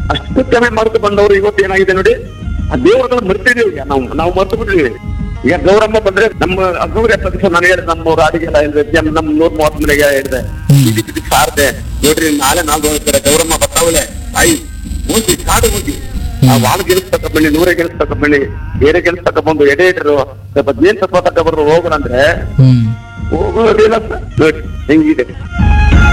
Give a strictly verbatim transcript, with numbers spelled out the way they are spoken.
ಅಷ್ಟು ಚೆನ್ನಾಗಿ ಮಾಡ್ತು ಬಂದವರು ಇವತ್ತು ಏನಾಗಿದೆ ನೋಡಿ, ಆ ದೇವರುಗಳನ್ನ ಮರ್ತಿದೀವಿ ಈಗ ನಾವು ನಾವು ಮರ್ತು ಬಿಟ್ಟಿದೀವಿ. ಈಗ ಗೌರಮ್ಮ ಬಂದ್ರೆ ನಮ್ಮ ನೂರ ಎಪ್ಪತ್ತು ದಿವಸ ನಾನು ಹೇಳಿದೆ, ನಮ್ಮ ಅಡಿಗೆಲ್ಲ ಹೇಳಿದೆ, ನಮ್ ನೂರ ಮೂವತ್ತು ಮನೆಗೆ ಹೇಳಿದೆ, ಸಾರ್ದೆ ನೋಡ್ರಿ ನಾಳೆ ನಾಲ್ಕು ಹೋಗ್ತಾರೆ ಗೌರಮ್ಮ ಬರ್ತಾವಲೆ ತಾಯಿ ಹೋಗಿ ಕಾಡು ಹೋಗಿ ಆ ವಾಲ್ ಗೆಲ್ಸ್ ತಕೊಂಡ್ಬನ್ನಿ, ನೂರೇ ಗೆಲ್ಸ್ ತಕೊಂಡ್ಬನ್ನಿ, ಬೇರೆ ಗೆಲ್ಸ್ ತಕೊಂಡ್ಬಂದು ಎಡೆ ಇಟ್ಟರು ಸ್ವಲ್ಪ ಜೇನ್ ತಪ್ಪ ತಕೊಂಡ್ಬರ್ರು ಹೋಗೋಣ ಅಂದ್ರೆ ಹೋಗೋದಿಲ್ಲ ನೋಡಿ ಹೆಂಗಿದೆ.